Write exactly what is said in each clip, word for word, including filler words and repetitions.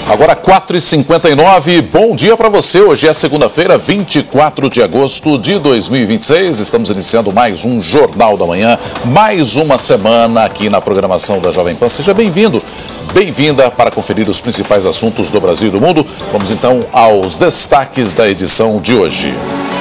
Agora quatro e cinquenta e nove, bom dia para você. Hoje é segunda-feira, vinte e quatro de agosto de dois mil e vinte e seis. Estamos iniciando mais um Jornal da Manhã, mais uma semana aqui na programação da Jovem Pan. Seja bem-vindo, bem-vinda para conferir os principais assuntos do Brasil e do mundo. Vamos então aos destaques da edição de hoje.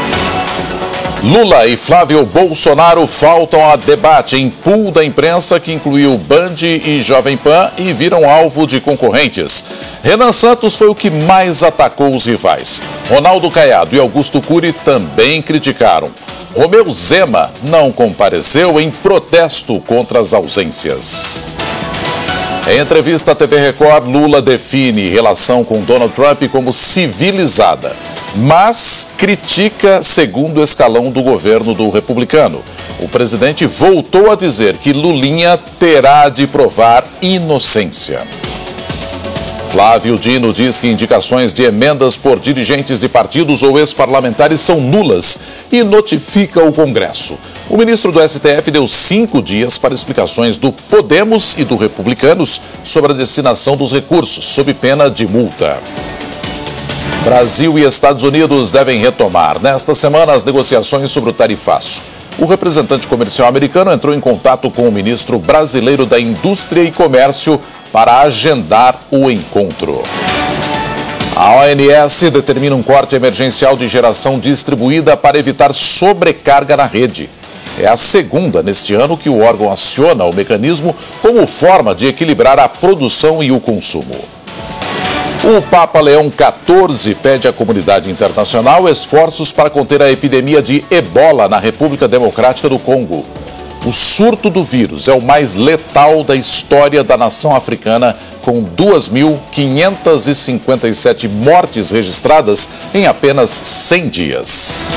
Lula e Flávio Bolsonaro faltam a debate em pool da imprensa que incluiu Band e Jovem Pan e viram alvo de concorrentes. Renan Santos foi o que mais atacou os rivais. Ronaldo Caiado e Augusto Cury também criticaram. Romeu Zema não compareceu em protesto contra as ausências. Em entrevista à T V Record, Lula define relação com Donald Trump como civilizada, mas critica segundo escalão do governo do republicano. O presidente voltou a dizer que Lulinha terá de provar inocência. Flávio Dino diz que indicações de emendas por dirigentes de partidos ou ex-parlamentares são nulas e notifica o Congresso. O ministro do S T F deu cinco dias para explicações do Podemos e do Republicanos sobre a destinação dos recursos, sob pena de multa. Brasil e Estados Unidos devem retomar nesta semana as negociações sobre o tarifaço. O representante comercial americano entrou em contato com o ministro brasileiro da Indústria e Comércio para agendar o encontro. A O N S determina um corte emergencial de geração distribuída para evitar sobrecarga na rede. É a segunda neste ano que o órgão aciona o mecanismo como forma de equilibrar a produção e o consumo. O Papa Leão quatorze pede à comunidade internacional esforços para conter a epidemia de ebola na República Democrática do Congo. O surto do vírus é o mais letal da história da nação africana, com duas mil quinhentas e cinquenta e sete mortes registradas em apenas cem dias.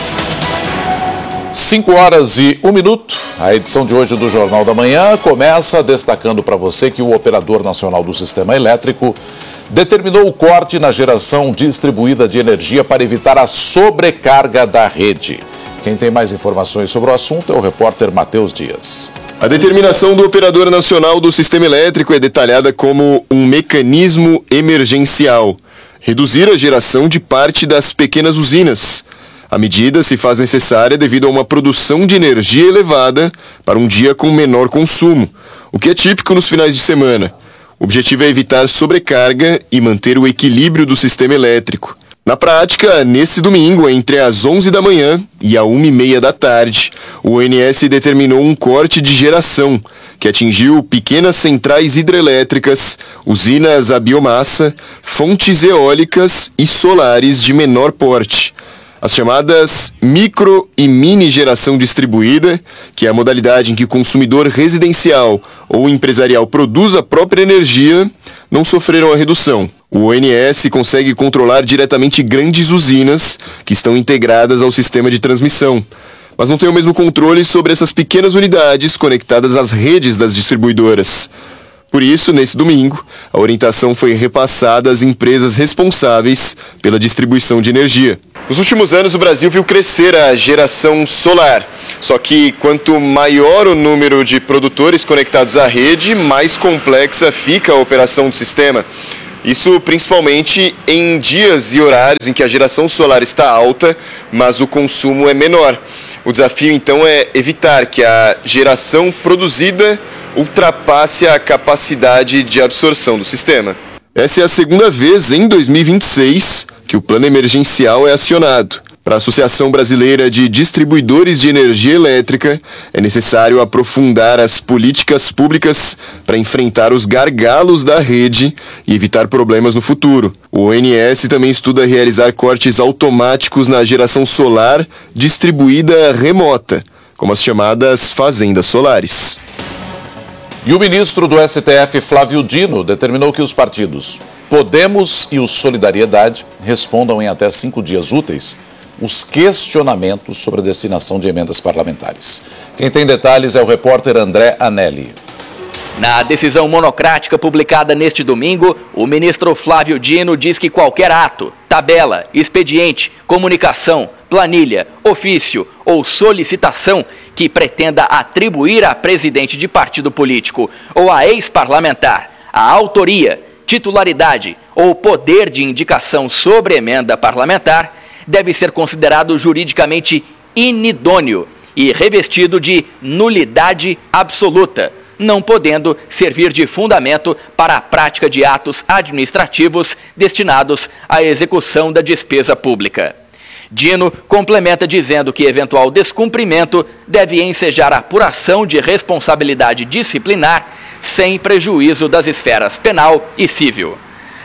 cinco horas e um minuto. A edição de hoje do Jornal da Manhã começa destacando para você que o Operador Nacional do Sistema Elétrico determinou o corte na geração distribuída de energia para evitar a sobrecarga da rede. Quem tem mais informações sobre o assunto é o repórter Matheus Dias. A determinação do Operador Nacional do Sistema Elétrico é detalhada como um mecanismo emergencial. Reduzir a geração de parte das pequenas usinas. A medida se faz necessária devido a uma produção de energia elevada para um dia com menor consumo, o que é típico nos finais de semana. O objetivo é evitar sobrecarga e manter o equilíbrio do sistema elétrico. Na prática, nesse domingo, entre as onze da manhã e a uma e meia da tarde, o O N S determinou um corte de geração, que atingiu pequenas centrais hidrelétricas, usinas a biomassa, fontes eólicas e solares de menor porte. As chamadas micro e mini geração distribuída, que é a modalidade em que o consumidor residencial ou empresarial produz a própria energia, não sofreram a redução. O O N S consegue controlar diretamente grandes usinas que estão integradas ao sistema de transmissão, mas não tem o mesmo controle sobre essas pequenas unidades conectadas às redes das distribuidoras. Por isso, nesse domingo, a orientação foi repassada às empresas responsáveis pela distribuição de energia. Nos últimos anos, o Brasil viu crescer a geração solar. Só que quanto maior o número de produtores conectados à rede, mais complexa fica a operação do sistema. Isso principalmente em dias e horários em que a geração solar está alta, mas o consumo é menor. O desafio, então, é evitar que a geração produzida ultrapasse a capacidade de absorção do sistema. Essa é a segunda vez em dois mil e vinte e seis que o plano emergencial é acionado. Para a Associação Brasileira de Distribuidores de Energia Elétrica, é necessário aprofundar as políticas públicas para enfrentar os gargalos da rede e evitar problemas no futuro. O O N S também estuda realizar cortes automáticos na geração solar distribuída remota, como as chamadas fazendas solares. E o ministro do S T F, Flávio Dino, determinou que os partidos Podemos e o Solidariedade respondam em até cinco dias úteis os questionamentos sobre a destinação de emendas parlamentares. Quem tem detalhes é o repórter André Anelli. Na decisão monocrática publicada neste domingo, o ministro Flávio Dino diz que qualquer ato, tabela, expediente, comunicação, planilha, ofício ou solicitação que pretenda atribuir a presidente de partido político ou a ex-parlamentar a autoria, titularidade ou poder de indicação sobre emenda parlamentar deve ser considerado juridicamente inidôneo e revestido de nulidade absoluta, não podendo servir de fundamento para a prática de atos administrativos destinados à execução da despesa pública. Dino complementa dizendo que eventual descumprimento deve ensejar a apuração de responsabilidade disciplinar sem prejuízo das esferas penal e civil.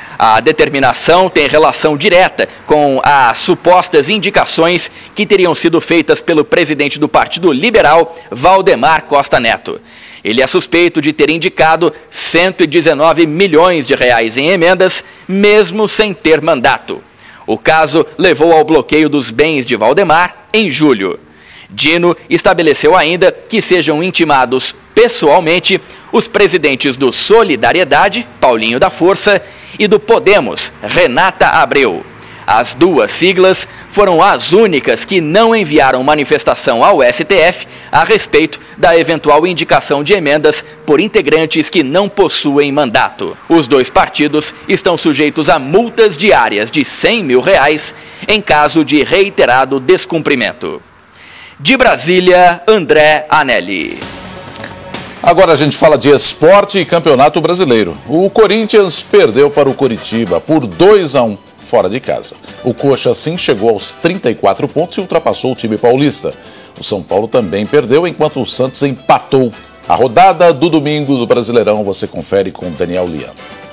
A determinação tem relação direta com as supostas indicações que teriam sido feitas pelo presidente do Partido Liberal, Valdemar Costa Neto. Ele é suspeito de ter indicado cento e dezenove milhões de reais em emendas, mesmo sem ter mandato. O caso levou ao bloqueio dos bens de Valdemar em julho. Dino estabeleceu ainda que sejam intimados pessoalmente os presidentes do Solidariedade, Paulinho da Força, e do Podemos, Renata Abreu. As duas siglas foram as únicas que não enviaram manifestação ao S T F a respeito da eventual indicação de emendas por integrantes que não possuem mandato. Os dois partidos estão sujeitos a multas diárias de cem mil reais em caso de reiterado descumprimento. De Brasília, André Anelli. Agora a gente fala de esporte e campeonato brasileiro. O Corinthians perdeu para o Coritiba por dois a um fora de casa. O Coxa, assim, chegou aos trinta e quatro pontos e ultrapassou o time paulista. O São Paulo também perdeu, enquanto o Santos empatou. A rodada do domingo do Brasileirão você confere com Daniel Liano.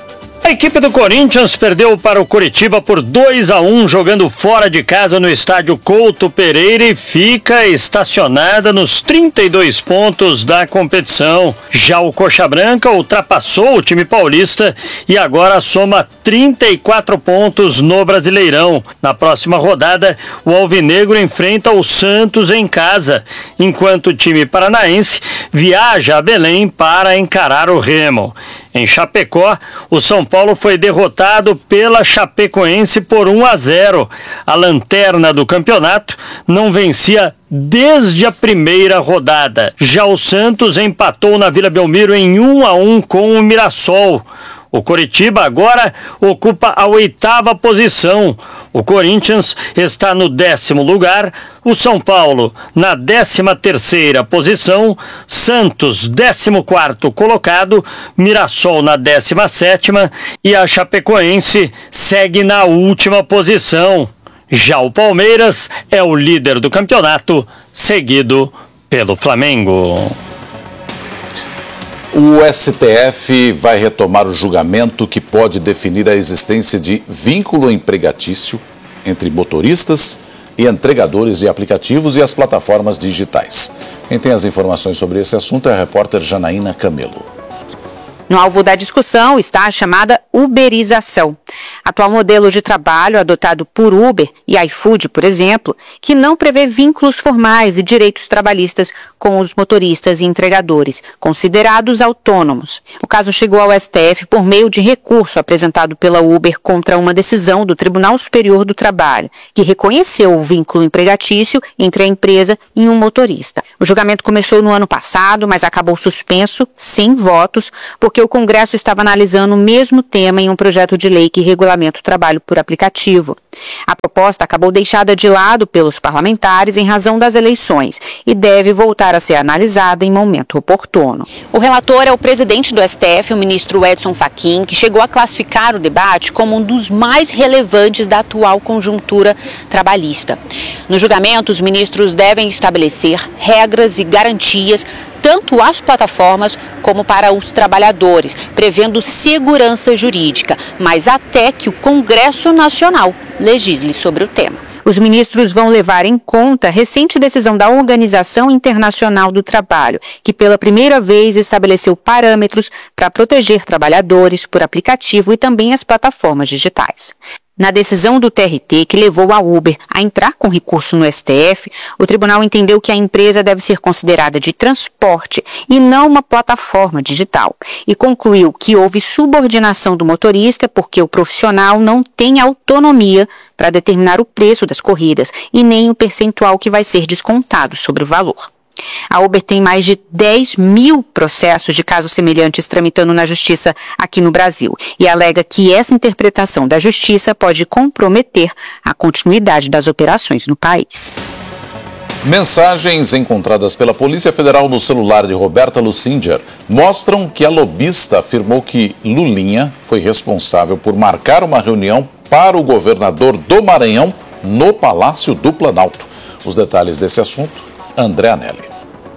A equipe do Corinthians perdeu para o Coritiba por dois a um, jogando fora de casa no estádio Couto Pereira e fica estacionada nos trinta e dois pontos da competição. Já o Coxa Branca ultrapassou o time paulista e agora soma trinta e quatro pontos no Brasileirão. Na próxima rodada, o Alvinegro enfrenta o Santos em casa, enquanto o time paranaense viaja a Belém para encarar o Remo. Em Chapecó, o São Paulo foi derrotado pela Chapecoense por um a zero. A lanterna do campeonato não vencia desde a primeira rodada. Já o Santos empatou na Vila Belmiro em um a um com o Mirassol. O Coritiba agora ocupa a oitava posição. O Corinthians está no décimo lugar, o São Paulo na décima terceira posição, Santos décimo quarto colocado, Mirassol na décima sétima e a Chapecoense segue na última posição. Já o Palmeiras é o líder do campeonato, seguido pelo Flamengo. O S T F vai retomar o julgamento que pode definir a existência de vínculo empregatício entre motoristas e entregadores de aplicativos e as plataformas digitais. Quem tem as informações sobre esse assunto é a repórter Janaína Camelo. No alvo da discussão está a chamada uberização. Atual modelo de trabalho adotado por Uber e iFood, por exemplo, que não prevê vínculos formais e direitos trabalhistas com os motoristas e entregadores, considerados autônomos. O caso chegou ao S T F por meio de recurso apresentado pela Uber contra uma decisão do Tribunal Superior do Trabalho, que reconheceu o vínculo empregatício entre a empresa e um motorista. O julgamento começou no ano passado, mas acabou suspenso, sem votos, porque o Congresso estava analisando o mesmo tema em um projeto de lei que regulamenta o trabalho por aplicativo. A proposta acabou deixada de lado pelos parlamentares em razão das eleições e deve voltar a ser analisada em momento oportuno. O relator é o presidente do S T F, o ministro Edson Fachin, que chegou a classificar o debate como um dos mais relevantes da atual conjuntura trabalhista. No julgamento, os ministros devem estabelecer regras e garantias tanto às plataformas como para os trabalhadores, prevendo segurança jurídica, mas até que o Congresso Nacional legisle sobre o tema. Os ministros vão levar em conta a recente decisão da Organização Internacional do Trabalho, que pela primeira vez estabeleceu parâmetros para proteger trabalhadores por aplicativo e também as plataformas digitais. Na decisão do T R T, que levou a Uber a entrar com recurso no S T F, o tribunal entendeu que a empresa deve ser considerada de transporte e não uma plataforma digital, e concluiu que houve subordinação do motorista porque o profissional não tem autonomia para determinar o preço das corridas e nem o percentual que vai ser descontado sobre o valor. A Uber tem mais de dez mil processos de casos semelhantes tramitando na Justiça aqui no Brasil e alega que essa interpretação da Justiça pode comprometer a continuidade das operações no país. Mensagens encontradas pela Polícia Federal no celular de Roberta Luxinger mostram que a lobista afirmou que Lulinha foi responsável por marcar uma reunião para o governador do Maranhão no Palácio do Planalto. Os detalhes desse assunto, André Anelli.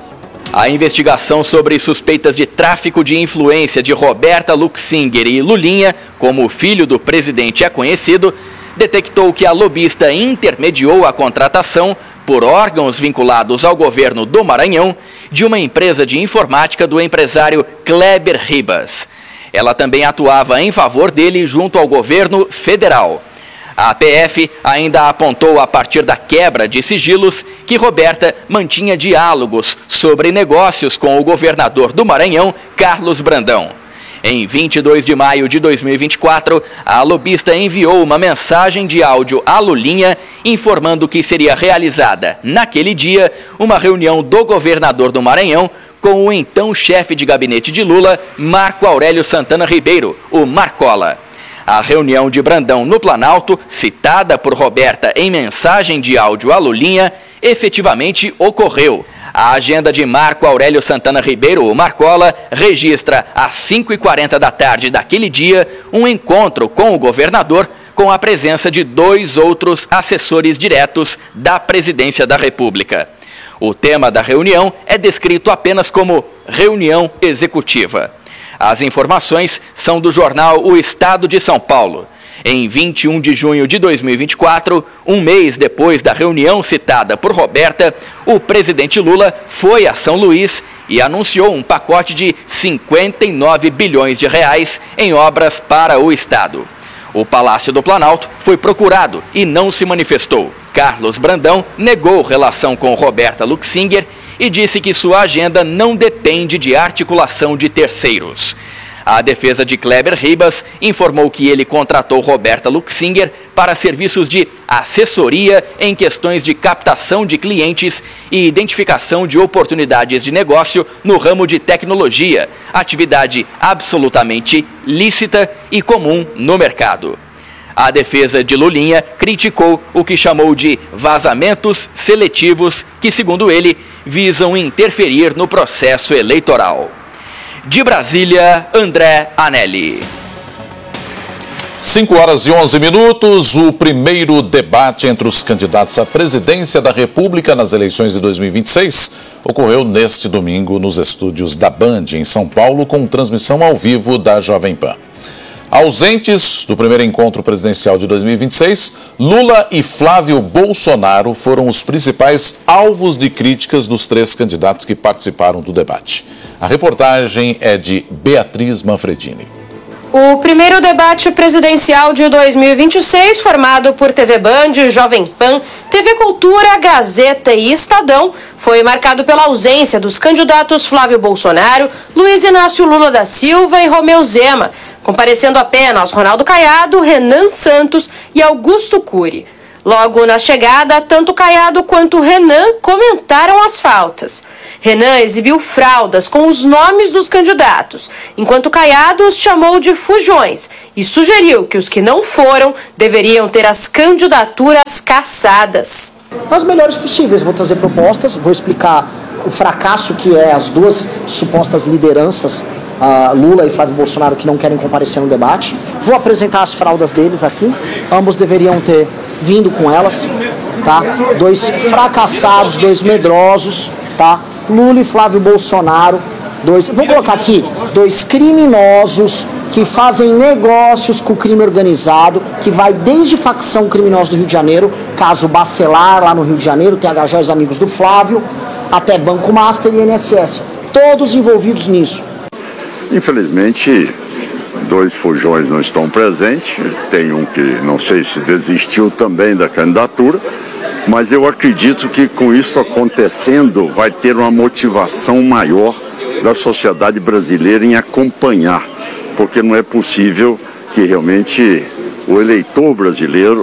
A investigação sobre suspeitas de tráfico de influência de Roberta Luxinger e Lulinha, como o filho do presidente é conhecido, detectou que a lobista intermediou a contratação por órgãos vinculados ao governo do Maranhão de uma empresa de informática do empresário Kleber Ribas. Ela também atuava em favor dele junto ao governo federal. A P F ainda apontou, a partir da quebra de sigilos, que Roberta mantinha diálogos sobre negócios com o governador do Maranhão, Carlos Brandão. Em vinte e dois de maio de dois mil e vinte e quatro, a lobista enviou uma mensagem de áudio à Lulinha informando que seria realizada, naquele dia, uma reunião do governador do Maranhão com o então chefe de gabinete de Lula, Marco Aurélio Santana Ribeiro, o Marcola. A reunião de Brandão no Planalto, citada por Roberta em mensagem de áudio à Lulinha, efetivamente ocorreu. A agenda de Marco Aurélio Santana Ribeiro, o Marcola, registra às cinco e quarenta da tarde daquele dia um encontro com o governador com a presença de dois outros assessores diretos da Presidência da República. O tema da reunião é descrito apenas como reunião executiva. As informações são do jornal O Estado de São Paulo. Em vinte e um de junho de dois mil e vinte e quatro, um mês depois da reunião citada por Roberta, o presidente Lula foi a São Luís e anunciou um pacote de cinquenta e nove bilhões de reais em obras para o Estado. O Palácio do Planalto foi procurado e não se manifestou. Carlos Brandão negou relação com Roberta Luxinger e disse que sua agenda não depende de articulação de terceiros. A defesa de Kleber Ribas informou que ele contratou Roberta Luxinger para serviços de assessoria em questões de captação de clientes e identificação de oportunidades de negócio no ramo de tecnologia, atividade absolutamente lícita e comum no mercado. A defesa de Lulinha criticou o que chamou de vazamentos seletivos que, segundo ele, visam interferir no processo eleitoral. De Brasília, André Anelli. cinco horas e onze minutos, o primeiro debate entre os candidatos à presidência da República nas eleições de dois mil e vinte e seis ocorreu neste domingo nos estúdios da Band, em São Paulo, com transmissão ao vivo da Jovem Pan. Ausentes do primeiro encontro presidencial de dois mil e vinte e seis, Lula e Flávio Bolsonaro foram os principais alvos de críticas dos três candidatos que participaram do debate. A reportagem é de Beatriz Manfredini. O primeiro debate presidencial de dois mil e vinte e seis, formado por T V Band, Jovem Pan, T V Cultura, Gazeta e Estadão, foi marcado pela ausência dos candidatos Flávio Bolsonaro, Luiz Inácio Lula da Silva e Romeu Zema, comparecendo apenas Ronaldo Caiado, Renan Santos e Augusto Cury. Logo na chegada, tanto Caiado quanto Renan comentaram as faltas. Renan exibiu fraldas com os nomes dos candidatos, enquanto Caiado os chamou de fujões e sugeriu que os que não foram deveriam ter as candidaturas cassadas. As melhores possíveis, vou trazer propostas, vou explicar o fracasso que é as duas supostas lideranças, uh, Lula e Flávio Bolsonaro, que não querem comparecer no debate. Vou apresentar as fraldas deles aqui, ambos deveriam ter vindo com elas, tá? Dois fracassados, dois medrosos, tá? Lula e Flávio Bolsonaro, dois, vou colocar aqui, dois criminosos que fazem negócios com o crime organizado, que vai desde facção criminosa do Rio de Janeiro, caso Bacelar lá no Rio de Janeiro, T H J, os amigos do Flávio, até Banco Master e I N S S, todos envolvidos nisso. Infelizmente, dois fujões não estão presentes, tem um que não sei se desistiu também da candidatura, mas eu acredito que com isso acontecendo vai ter uma motivação maior da sociedade brasileira em acompanhar, porque não é possível que realmente o eleitor brasileiro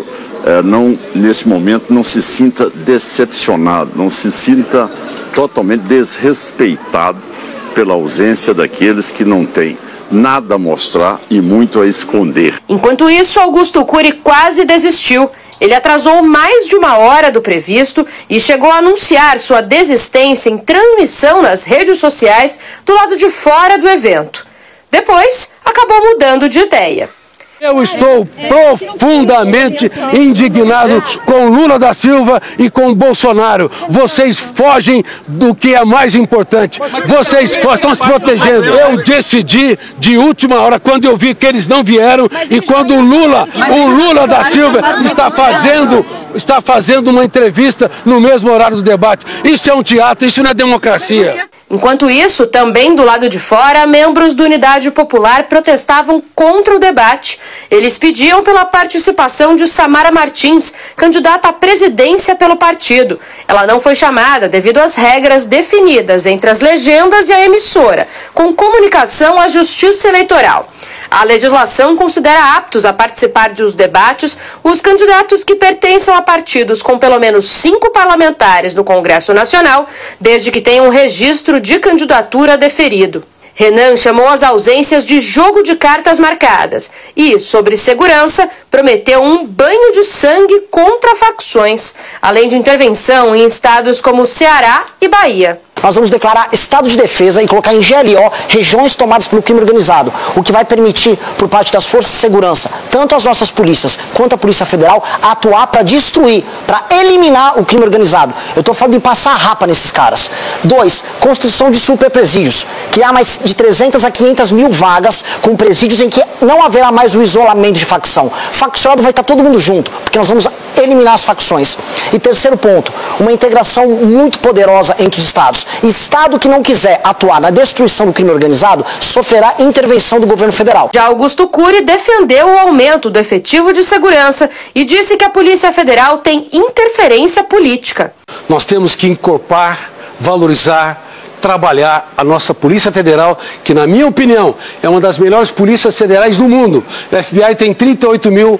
é, não, nesse momento não se sinta decepcionado, não se sinta totalmente desrespeitado pela ausência daqueles que não têm nada a mostrar e muito a esconder. Enquanto isso, Augusto Cury quase desistiu. Ele atrasou mais de uma hora do previsto e chegou a anunciar sua desistência em transmissão nas redes sociais do lado de fora do evento. Depois, acabou mudando de ideia. Eu estou profundamente indignado com Lula da Silva e com Bolsonaro. Vocês fogem do que é mais importante. Vocês estão se protegendo. Eu decidi de última hora, quando eu vi que eles não vieram e quando o Lula, o Lula da Silva está fazendo, está fazendo uma entrevista no mesmo horário do debate. Isso é um teatro, isso não é democracia. Enquanto isso, também do lado de fora, membros do Unidade Popular protestavam contra o debate. Eles pediam pela participação de Samara Martins, candidata à presidência pelo partido. Ela não foi chamada devido às regras definidas entre as legendas e a emissora, com comunicação à Justiça Eleitoral. A legislação considera aptos a participar dos debates os candidatos que pertençam a partidos com pelo menos cinco parlamentares no Congresso Nacional, desde que tenham um registro de candidatura deferido. Renan chamou as ausências de jogo de cartas marcadas e, sobre segurança, prometeu um banho de sangue contra facções, além de intervenção em estados como Ceará e Bahia. Nós vamos declarar estado de defesa e colocar em G L O regiões tomadas pelo crime organizado, o que vai permitir, por parte das forças de segurança, tanto as nossas polícias quanto a Polícia Federal, atuar para destruir, para eliminar o crime organizado. Eu estou falando de passar a rapa nesses caras. Dois, construção de superpresídios, criar mais de trezentas a quinhentas mil vagas com presídios em que não haverá mais o isolamento de facção. Faccionado vai estar todo mundo junto, porque nós vamos eliminar as facções. E terceiro ponto, uma integração muito poderosa entre os estados. Estado que não quiser atuar na destruição do crime organizado sofrerá intervenção do governo federal. Já Augusto Cury defendeu o aumento do efetivo de segurança e disse que a Polícia Federal tem interferência política. Nós temos que incorporar, valorizar, trabalhar a nossa Polícia Federal, que na minha opinião é uma das melhores polícias federais do mundo. O F B I tem trinta e oito mil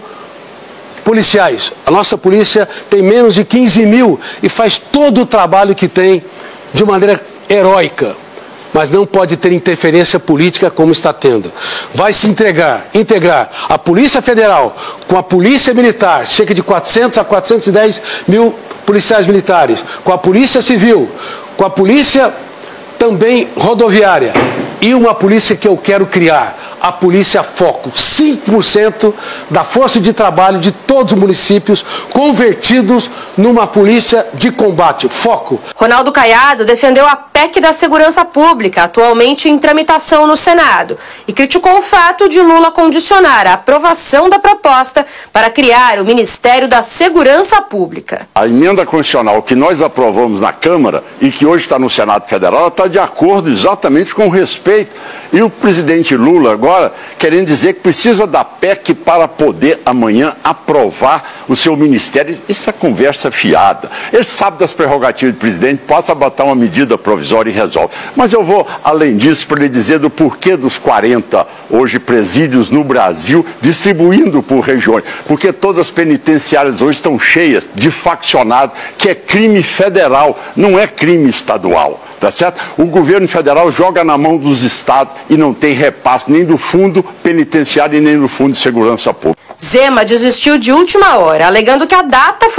policiais. A nossa polícia tem menos de quinze mil e faz todo o trabalho que tem de maneira heróica, mas não pode ter interferência política como está tendo. Vai se entregar, integrar a Polícia Federal com a Polícia Militar, cerca de quatrocentos a quatrocentos e dez mil policiais militares, com a Polícia Civil, com a Polícia também rodoviária e uma polícia que eu quero criar, a Polícia Foco, cinco por cento da força de trabalho de todos os municípios convertidos numa polícia de combate, Foco. Ronaldo Caiado defendeu a P E C da Segurança Pública, atualmente em tramitação no Senado, e criticou o fato de Lula condicionar a aprovação da proposta para criar o Ministério da Segurança Pública. A emenda constitucional que nós aprovamos na Câmara e que hoje está no Senado Federal está de acordo exatamente com o respeito. E o presidente Lula agora querendo dizer que precisa da P E C para poder amanhã aprovar o seu ministério. Isso é conversa fiada. Ele sabe das prerrogativas do presidente, passa botar uma medida provisória e resolve. Mas eu vou além disso para lhe dizer do porquê dos quarenta hoje presídios no Brasil, distribuindo por regiões. Porque todas as penitenciárias hoje estão cheias de faccionados, que é crime federal, não é crime estadual. Tá certo? O governo federal joga na mão dos estados e não tem repasse nem do fundo penitenciário e nem do fundo de segurança pública. Zema desistiu de última hora, alegando que a data foi